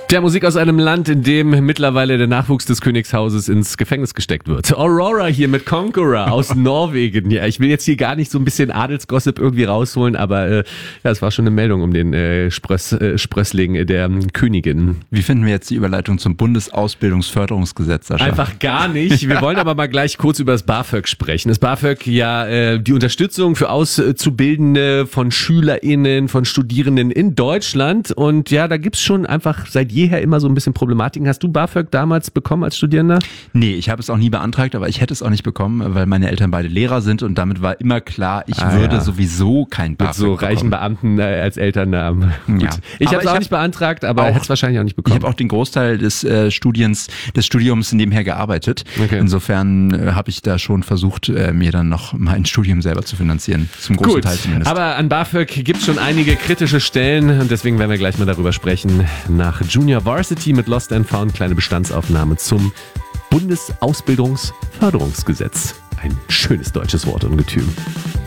Der Musik aus einem Land, in dem mittlerweile der Nachwuchs des Königshauses ins Gefängnis gesteckt wird. Aurora hier mit Conqueror aus Norwegen. Ja, ich will jetzt hier gar nicht so ein bisschen Adelsgossip irgendwie rausholen, aber ja, es war schon eine Meldung um den Sprössling der Königin. Wie finden wir jetzt die Überleitung zum Bundesausbildungsförderungsgesetz, Sascha? Einfach gar nicht. Wir wollen aber mal gleich kurz über das BAföG sprechen. Das BAföG, ja, die Unterstützung für Auszubildende von SchülerInnen, von Studierenden in Deutschland. Und ja, da gibt's schon einfach seit jeher immer so ein bisschen Problematiken. Hast du BAföG damals bekommen als Studierender? Nee, ich habe es auch nie beantragt, aber ich hätte es auch nicht bekommen, weil meine Eltern beide Lehrer sind und damit war immer klar, ich würde sowieso kein BAföG bekommen. Mit so reichen Beamten als Elternnamen. Ja. Ich habe es auch nicht beantragt, aber hätte es wahrscheinlich auch nicht bekommen. Ich habe auch den Großteil des Studiums nebenher gearbeitet. Okay. Insofern habe ich da schon versucht, mir dann noch mein Studium selber zu finanzieren. Zum großen Teil zumindest. Aber an BAföG gibt es schon einige kritische Stellen und deswegen werden wir gleich mal darüber sprechen. Nach Junior Varsity mit Lost and Found, kleine Bestandsaufnahme zum Bundesausbildungsförderungsgesetz. Ein schönes deutsches Wortungetüm.